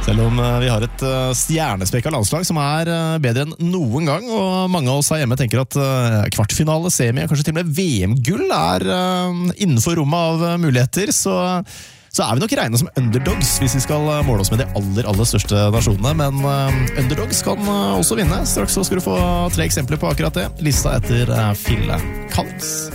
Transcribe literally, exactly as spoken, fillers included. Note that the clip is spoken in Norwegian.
Selv om vi har et stjernespekka landslag som er bedre enn noen gang, og mange av oss her hjemme tenker at kvartfinale, semi, kanskje til og med V M-gull er innenfor rommet av muligheter, så, så er vi nok regnet som underdogs hvis vi skal måle oss med de aller, aller største nasjonene, men underdogs kan også vinne. Straks så skal du få tre eksempler på akkurat det. Lista etter Fille Kalms.